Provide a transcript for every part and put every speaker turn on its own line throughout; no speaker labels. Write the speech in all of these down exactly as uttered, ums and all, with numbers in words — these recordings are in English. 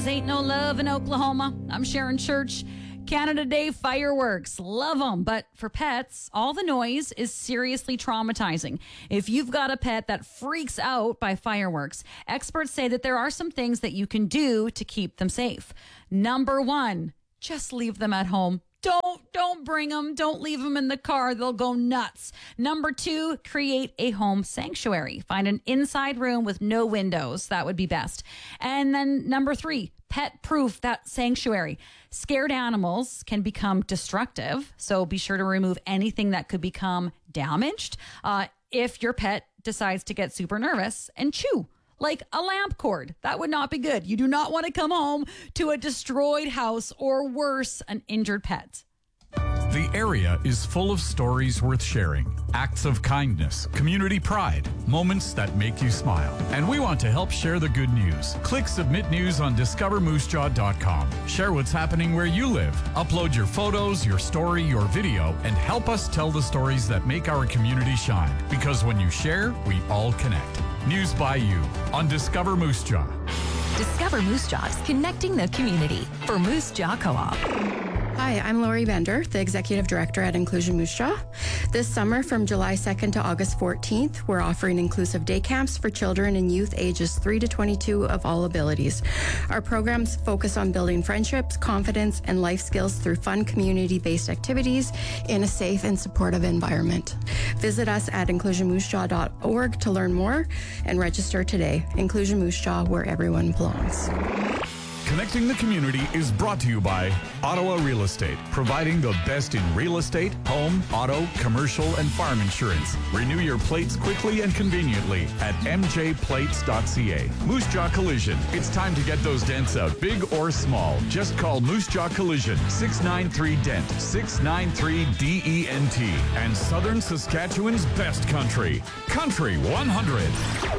Ain't no love in Oklahoma. I'm Sharon Church. Canada Day fireworks. Love them. But for pets, all the noise is seriously traumatizing. If you've got a pet that freaks out by fireworks, experts say that there are some things that you can do to keep them safe. Number one, just leave them at home. Don't, don't bring them. Don't leave them in the car. They'll go nuts. Number two, create a home sanctuary. Find an inside room with no windows. That would be best. And then number three, pet proof that sanctuary. Scared animals can become destructive. So be sure to remove anything that could become damaged. Uh, if your pet decides to get super nervous and chew, like a lamp cord. That would not be good. You do not want to come home to a destroyed house or worse, an injured pet.
The area is full of stories worth sharing, acts of kindness, community pride, moments that make you smile. And we want to help share the good news. Click Submit News on discover moose jaw dot com. Share what's happening where you live. Upload your photos, your story, your video, and help us tell the stories that make our community shine. Because when you share, we all connect. News by you on Discover Moose Jaw.
Discover Moose Jaws, connecting the community for Moose Jaw Co-op.
Hi, I'm Lori Bender, the Executive Director at Inclusion Moose Jaw. This summer, from July second to August fourteenth, we're offering inclusive day camps for children and youth ages three to twenty-two of all abilities. Our programs focus on building friendships, confidence, and life skills through fun community-based activities in a safe and supportive environment. Visit us at inclusion moose jaw dot org to learn more and register today. Inclusion Moose Jaw, where everyone belongs.
Connecting the community is brought to you by Ottawa Real Estate, providing the best in real estate, home, auto, commercial, and farm insurance. Renew your plates quickly and conveniently at m j plates dot c a. Moose Jaw Collision. It's time to get those dents out, big or small. Just call Moose Jaw Collision, six nine three D E N T, six nine three D E N T. And Southern Saskatchewan's best country, Country one hundred.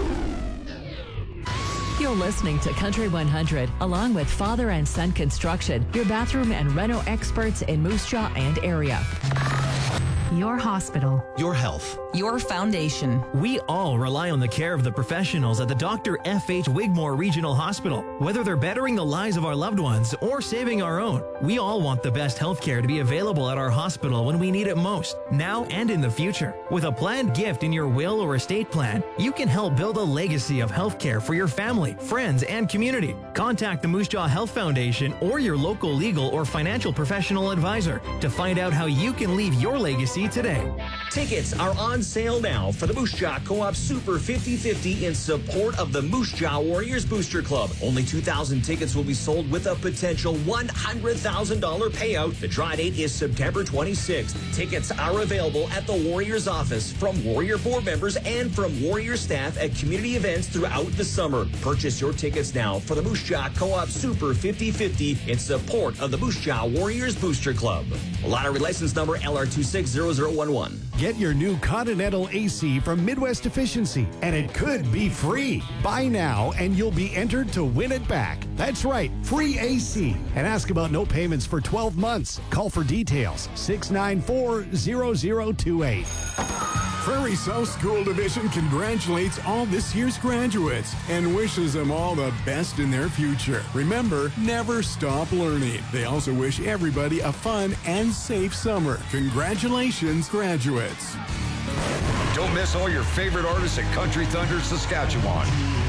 You're listening to Country one hundred, along with Father and Son Construction, your bathroom and reno experts in Moose Jaw and area. Your hospital.
Your health.
Your foundation.
We all rely on the care of the professionals at the Doctor F H Wigmore Regional Hospital. Whether they're bettering the lives of our loved ones or saving our own, we all want the best health care to be available at our hospital when we need it most, now and in the future. With a planned gift in your will or estate plan, you can help build a legacy of health care for your family, friends, and community. Contact the Moose Jaw Health Foundation or your local legal or financial professional advisor to find out how you can leave your legacy today.
Tickets are on sale now for the Moose Jaw Co-op Super fifty fifty in support of the Moose Jaw Warriors Booster Club. Only two thousand tickets will be sold with a potential one hundred thousand dollars payout. The draw date is September twenty-sixth. Tickets are available at the Warriors office from Warrior board members and from Warrior staff at community events throughout the summer. Purchase your tickets now for the Moose Jaw Co-op Super fifty fifty in support of the Moose Jaw Warriors Booster Club. Lottery license number L R two six zero zero one one.
Get your new Continental A C from Midwest Efficiency, and it could be free. Buy now, and you'll be entered to win it back. That's right, free A C. And ask about no payments for twelve months. Call for details, six nine four, zero zero two eight.
Prairie South School Division congratulates all this year's graduates and wishes them all the best in their future. Remember, never stop learning. They also wish everybody a fun and safe summer. Congratulations, graduates.
Don't miss all your favorite artists at Country Thunder Saskatchewan.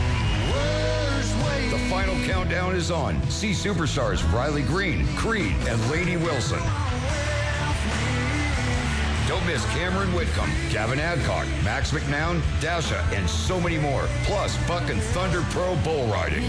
The final countdown is on. See superstars Riley Green, Creed, and Lainey Wilson. Don't miss Cameron Whitcomb, Gavin Adcock, Max McNown, Dasha, and so many more. Plus, fucking Thunder Pro bull riding.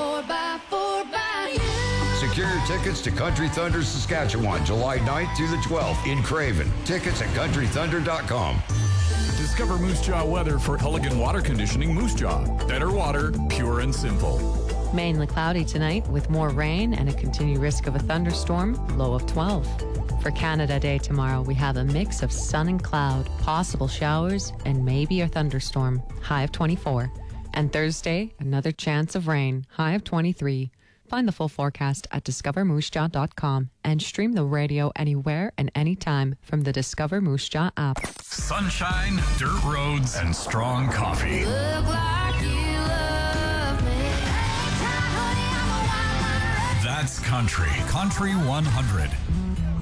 Secure your tickets to Country Thunder Saskatchewan, July ninth through the twelfth in Craven. Tickets at country thunder dot com.
Discover Moose Jaw weather for Culligan Water Conditioning Moose Jaw. Better water, pure and simple.
Mainly cloudy tonight with more rain and a continued risk of a thunderstorm, low of twelve. For Canada Day tomorrow, we have a mix of sun and cloud, possible showers, and maybe a thunderstorm, high of twenty-four. And Thursday, another chance of rain, high of twenty-three. Find the full forecast at discover moose jaw dot com and stream the radio anywhere and anytime from the Discover Moose Jaw app.
Sunshine, dirt roads, and strong coffee.
Look like you love me. Hey, honey, I'm a
country. Country one hundred.